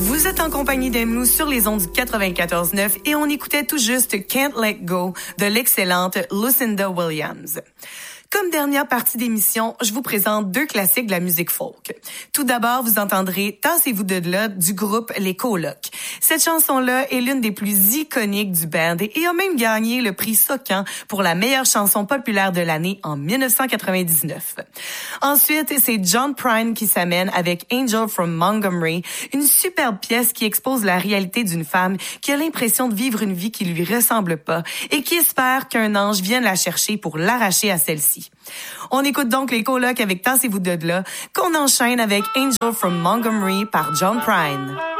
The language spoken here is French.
Vous êtes en compagnie d'Emlou sur les ondes du 94.9 et on écoutait tout juste Can't Let Go de l'excellente Lucinda Williams. Comme dernière partie d'émission, je vous présente deux classiques de la musique folk. Tout d'abord, vous entendrez Tassez-vous de là du groupe Les Colocs. Cette chanson-là est l'une des plus iconiques du band et a même gagné le prix Socan pour la meilleure chanson populaire de l'année en 1999. Ensuite, c'est John Prine qui s'amène avec Angel from Montgomery, une superbe pièce qui expose la réalité d'une femme qui a l'impression de vivre une vie qui lui ressemble pas et qui espère qu'un ange vienne la chercher pour l'arracher à celle-ci. On écoute donc Les Colocs avec Tassez-vous de là, qu'on enchaîne avec Angel from Montgomery par John Prine.